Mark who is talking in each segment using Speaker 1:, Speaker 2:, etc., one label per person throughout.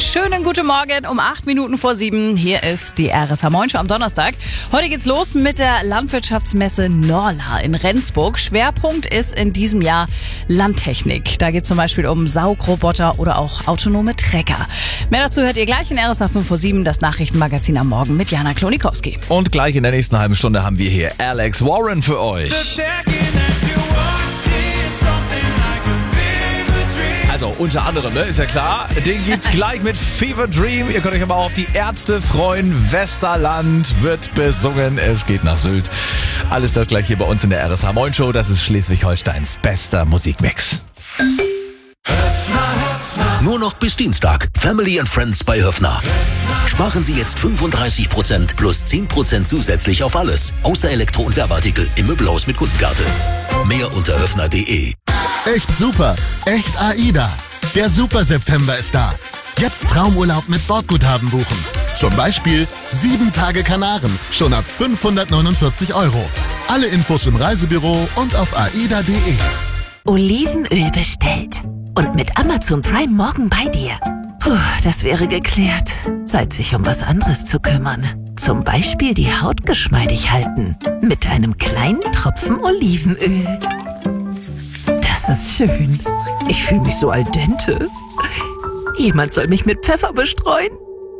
Speaker 1: schönen guten Morgen um 8 Minuten vor 7. Hier ist die RSH Moin Show am Donnerstag. Heute geht's los mit der Landwirtschaftsmesse Norla in Rendsburg. Schwerpunkt ist in diesem Jahr Landtechnik. Da geht's zum Beispiel um Saugroboter oder auch autonome Trecker. Mehr dazu hört ihr gleich in RSH 5 vor 7, das Nachrichtenmagazin am Morgen mit Jana Klonikowski.
Speaker 2: Und gleich in der nächsten halben Stunde haben wir hier Alex Warren für euch. Also unter anderem, ist ja klar, den gibt's gleich mit Fever Dream. Ihr könnt euch aber auch auf die Ärzte freuen. Westerland wird besungen. Es geht nach Sylt. Alles das gleich hier bei uns in der RSH Moin Show. Das ist Schleswig-Holsteins bester Musikmix.
Speaker 3: Nur noch bis Dienstag. Family and Friends bei Höffner. Sparen Sie jetzt 35% plus 10% zusätzlich auf alles. Außer Elektro- und Werbeartikel im Möbelhaus mit Kundenkarte. Mehr unter höffner.de.
Speaker 4: Echt super, echt AIDA. Der Super September ist da. Jetzt Traumurlaub mit Bordguthaben buchen. Zum Beispiel 7 Tage Kanaren, schon ab 549 €. Alle Infos im Reisebüro und auf aida.de.
Speaker 5: Olivenöl bestellt. Und mit Amazon Prime morgen bei dir. Puh, das wäre geklärt. Zeit, sich um was anderes zu kümmern. Zum Beispiel die Haut geschmeidig halten. Mit einem kleinen Tropfen Olivenöl. Das ist schön. Ich fühle mich so al dente. Jemand soll mich mit Pfeffer bestreuen.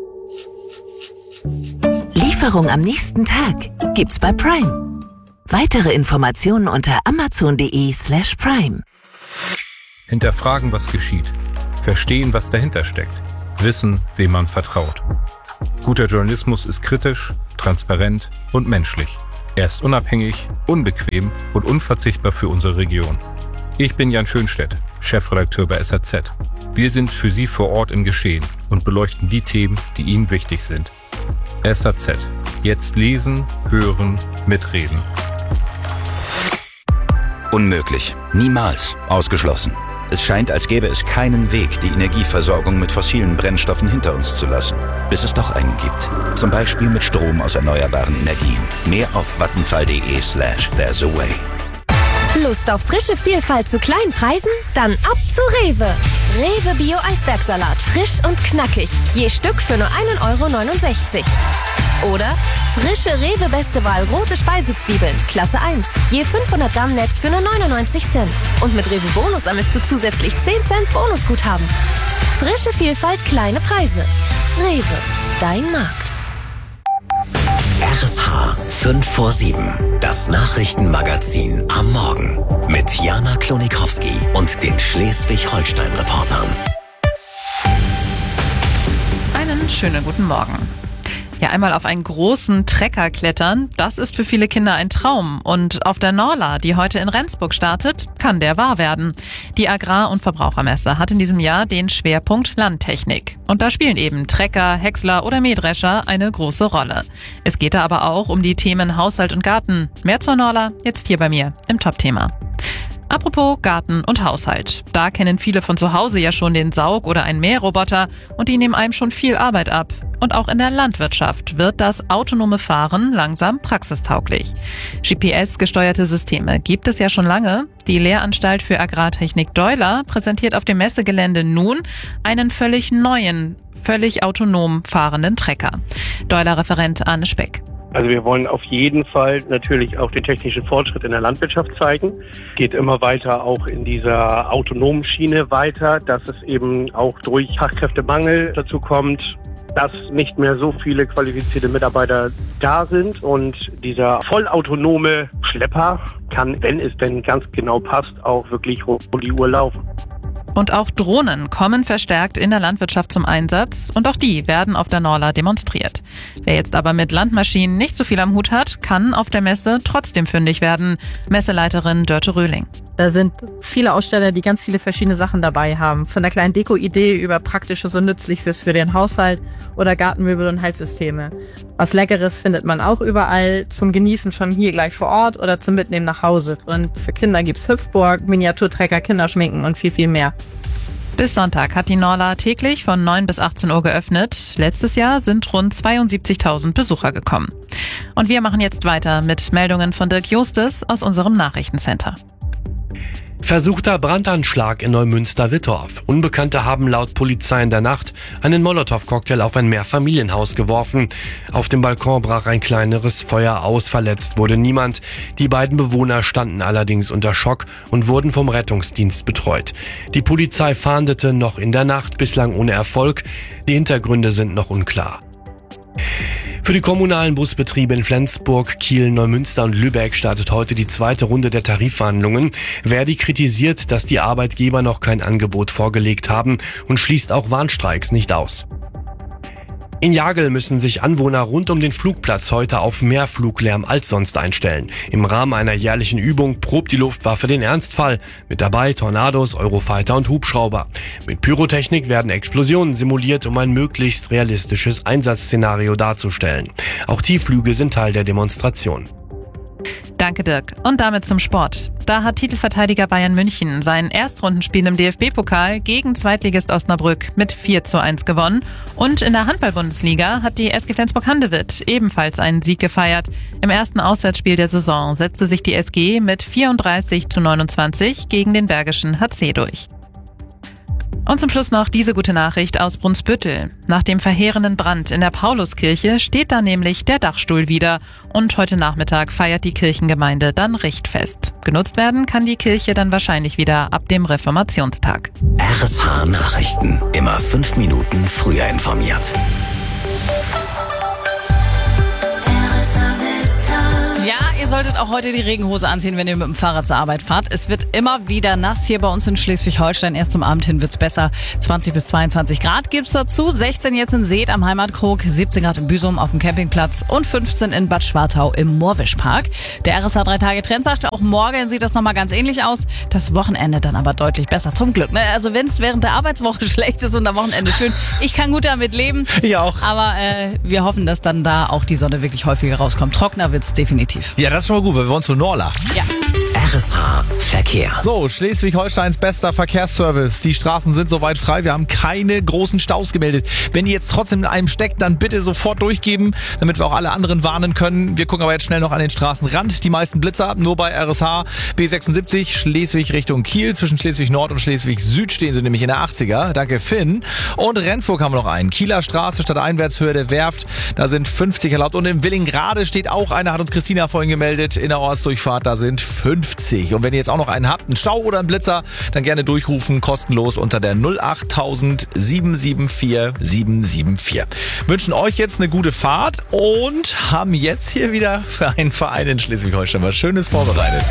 Speaker 5: Lieferung am nächsten Tag gibt's bei Prime. Weitere Informationen unter amazon.de/prime.
Speaker 6: Hinterfragen, was geschieht. Verstehen, was dahinter steckt. Wissen, wem man vertraut. Guter Journalismus ist kritisch, transparent und menschlich. Er ist unabhängig, unbequem und unverzichtbar für unsere Region. Ich bin Jan Schönstedt, Chefredakteur bei SAZ. Wir sind für Sie vor Ort im Geschehen und beleuchten die Themen, die Ihnen wichtig sind. SAZ. Jetzt lesen, hören, mitreden.
Speaker 7: Unmöglich. Niemals. Ausgeschlossen. Es scheint, als gäbe es keinen Weg, die Energieversorgung mit fossilen Brennstoffen hinter uns zu lassen. Bis es doch einen gibt. Zum Beispiel mit Strom aus erneuerbaren Energien. Mehr auf vattenfall.de/there's a way.
Speaker 8: Lust auf frische Vielfalt zu kleinen Preisen? Dann ab zu Rewe. Rewe Bio Eisbergsalat. Frisch und knackig. Je Stück für nur 1,69 €. Oder frische Rewe Beste Wahl rote Speisezwiebeln. Klasse 1. Je 500 Gramm Netz für nur 99 Cent. Und mit Rewe Bonus sammelst du zusätzlich 10 Cent Bonusguthaben. Frische Vielfalt, kleine Preise. Rewe. Dein Markt.
Speaker 3: RSH 5 vor 7. Das Nachrichtenmagazin am Morgen. Mit Jana Klonikowski und den Schleswig-Holstein-Reportern.
Speaker 9: Einen schönen guten Morgen. Ja, einmal auf einen großen Trecker klettern, das ist für viele Kinder ein Traum. Und auf der Norla, die heute in Rendsburg startet, kann der wahr werden. Die Agrar- und Verbrauchermesse hat in diesem Jahr den Schwerpunkt Landtechnik. Und da spielen eben Trecker, Häcksler oder Mähdrescher eine große Rolle. Es geht da aber auch um die Themen Haushalt und Garten. Mehr zur Norla jetzt hier bei mir im Top-Thema. Apropos Garten und Haushalt. Da kennen viele von zu Hause ja schon den Saug- oder einen Mähroboter und die nehmen einem schon viel Arbeit ab. Und auch in der Landwirtschaft wird das autonome Fahren langsam praxistauglich. GPS-gesteuerte Systeme gibt es ja schon lange. Die Lehranstalt für Agrartechnik Deuler präsentiert auf dem Messegelände nun einen völlig neuen, völlig autonom fahrenden Trecker. Deuler-Referent Arne Speck.
Speaker 10: Also wir wollen auf jeden Fall natürlich auch den technischen Fortschritt in der Landwirtschaft zeigen. Geht immer weiter auch in dieser autonomen Schiene weiter, dass es eben auch durch Fachkräftemangel dazu kommt, dass nicht mehr so viele qualifizierte Mitarbeiter da sind und dieser vollautonome Schlepper kann, wenn es denn ganz genau passt, auch wirklich rund um die Uhr laufen.
Speaker 9: Und auch Drohnen kommen verstärkt in der Landwirtschaft zum Einsatz und auch die werden auf der Norla demonstriert. Wer jetzt aber mit Landmaschinen nicht so viel am Hut hat, kann auf der Messe trotzdem fündig werden. Messeleiterin Dörte Röhling.
Speaker 11: Da sind viele Aussteller, die ganz viele verschiedene Sachen dabei haben. Von der kleinen Deko-Idee über Praktisches und Nützliches für den Haushalt oder Gartenmöbel und Heizsysteme. Was Leckeres findet man auch überall, zum Genießen schon hier gleich vor Ort oder zum Mitnehmen nach Hause. Und für Kinder gibt's Hüpfburg, Miniaturtrecker, Kinderschminken und viel, viel mehr.
Speaker 9: Bis Sonntag hat die Norla täglich von 9 bis 18 Uhr geöffnet. Letztes Jahr sind rund 72.000 Besucher gekommen. Und wir machen jetzt weiter mit Meldungen von Dirk Justus aus unserem Nachrichtencenter.
Speaker 12: Versuchter Brandanschlag in Neumünster-Wittorf. Unbekannte haben laut Polizei in der Nacht einen Molotow-Cocktail auf ein Mehrfamilienhaus geworfen. Auf dem Balkon brach ein kleineres Feuer aus, verletzt wurde niemand. Die beiden Bewohner standen allerdings unter Schock und wurden vom Rettungsdienst betreut. Die Polizei fahndete noch in der Nacht, bislang ohne Erfolg. Die Hintergründe sind noch unklar. Für die kommunalen Busbetriebe in Flensburg, Kiel, Neumünster und Lübeck startet heute die zweite Runde der Tarifverhandlungen. Verdi kritisiert, dass die Arbeitgeber noch kein Angebot vorgelegt haben und schließt auch Warnstreiks nicht aus. In Jagel müssen sich Anwohner rund um den Flugplatz heute auf mehr Fluglärm als sonst einstellen. Im Rahmen einer jährlichen Übung probt die Luftwaffe den Ernstfall. Mit dabei Tornados, Eurofighter und Hubschrauber. Mit Pyrotechnik werden Explosionen simuliert, um ein möglichst realistisches Einsatzszenario darzustellen. Auch Tiefflüge sind Teil der Demonstration.
Speaker 9: Danke, Dirk. Und damit zum Sport. Da hat Titelverteidiger Bayern München sein Erstrundenspiel im DFB-Pokal gegen Zweitligist Osnabrück mit 4:1 gewonnen. Und in der Handball-Bundesliga hat die SG Flensburg-Handewitt ebenfalls einen Sieg gefeiert. Im ersten Auswärtsspiel der Saison setzte sich die SG mit 34:29 gegen den Bergischen HC durch. Und zum Schluss noch diese gute Nachricht aus Brunsbüttel. Nach dem verheerenden Brand in der Pauluskirche steht da nämlich der Dachstuhl wieder. Und heute Nachmittag feiert die Kirchengemeinde dann Richtfest. Genutzt werden kann die Kirche dann wahrscheinlich wieder ab dem Reformationstag.
Speaker 3: RSH Nachrichten. Immer 5 Minuten früher informiert.
Speaker 1: Ja, ihr solltet auch heute die Regenhose anziehen, wenn ihr mit dem Fahrrad zur Arbeit fahrt. Es wird immer wieder nass hier bei uns in Schleswig-Holstein. Erst zum Abend hin wird's besser. 20 bis 22 Grad gibt's dazu. 16 jetzt in Seet am Heimatkrog, 17 Grad in Büsum auf dem Campingplatz und 15 in Bad Schwartau im Moorwischpark. Der RSH 3-Tage-Trend sagt, auch morgen sieht das nochmal ganz ähnlich aus. Das Wochenende dann aber deutlich besser. Zum Glück. Ne? Also wenn es während der Arbeitswoche schlecht ist und am Wochenende schön, ich kann gut damit leben.
Speaker 2: Ich auch.
Speaker 1: Aber wir hoffen, dass dann da auch die Sonne wirklich häufiger rauskommt. Trockener wird's definitiv.
Speaker 2: Ja, das ist schon mal gut, weil wir wollen zu Norla.
Speaker 1: Ja.
Speaker 3: RSH Verkehr.
Speaker 2: So, Schleswig-Holsteins bester Verkehrsservice. Die Straßen sind soweit frei. Wir haben keine großen Staus gemeldet. Wenn ihr jetzt trotzdem in einem steckt, dann bitte sofort durchgeben, damit wir auch alle anderen warnen können. Wir gucken aber jetzt schnell noch an den Straßenrand. Die meisten Blitzer nur bei RSH B76 Schleswig Richtung Kiel. Zwischen Schleswig-Nord und Schleswig-Süd stehen sie nämlich in der 80er. Danke, Finn. Und Rendsburg haben wir noch einen. Kieler Straße statt Einwärtshöhe der Werft. Da sind 50 erlaubt. Und in Willingrade steht auch einer, hat uns Christina vorhin gemeldet, in der Ortsdurchfahrt. Da sind 50. Und wenn ihr jetzt auch noch einen habt, einen Stau oder einen Blitzer, dann gerne durchrufen, kostenlos unter der 08000 774 774. Wünschen euch jetzt eine gute Fahrt und haben jetzt hier wieder für einen Verein in Schleswig-Holstein was Schönes vorbereitet.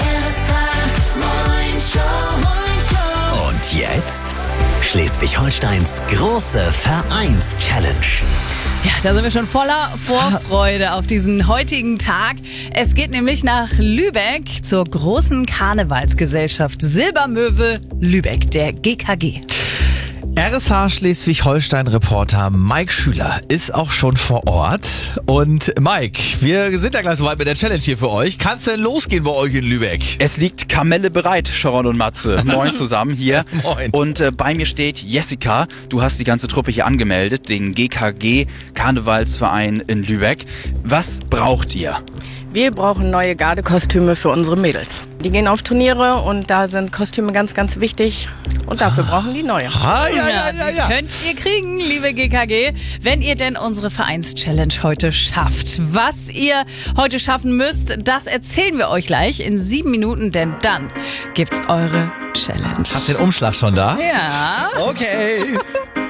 Speaker 3: Und jetzt Schleswig-Holsteins große Vereins-Challenge.
Speaker 1: Ja, da sind wir schon voller Vorfreude auf diesen heutigen Tag. Es geht nämlich nach Lübeck zur großen Karnevalsgesellschaft Silbermöwe Lübeck, der GKG.
Speaker 2: RSH Schleswig-Holstein-Reporter Mike Schüler ist auch schon vor Ort. Und Mike, wir sind ja gleich soweit mit der Challenge hier für euch. Kann's denn losgehen bei euch in Lübeck?
Speaker 13: Es liegt Kamelle bereit, Sharon und Matze. Moin zusammen hier.
Speaker 2: Moin.
Speaker 13: Und bei mir steht Jessica. Du hast die ganze Truppe hier angemeldet, den GKG Karnevalsverein in Lübeck. Was braucht ihr?
Speaker 14: Wir brauchen neue Gardekostüme für unsere Mädels. Die gehen auf Turniere und da sind Kostüme ganz, ganz wichtig. Und dafür brauchen die neue.
Speaker 1: Ja. Könnt ihr kriegen, liebe GKG, wenn ihr denn unsere Vereins-Challenge heute schafft. Was ihr heute schaffen müsst, das erzählen wir euch gleich in 7 Minuten, denn dann gibt's eure Challenge.
Speaker 2: Habt ihr den Umschlag schon da?
Speaker 1: Ja.
Speaker 2: Okay.